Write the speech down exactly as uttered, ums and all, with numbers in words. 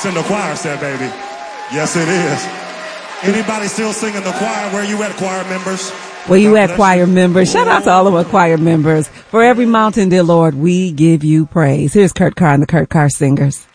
It's in the choir set, baby. Yes, it is. Anybody still singing the choir? Where you at, choir members? Where you God at, bless choir you. members? Shout out to all of our choir members. For every mountain, dear Lord, we give you praise. Here's Kurt Carr and the Kurt Carr Singers.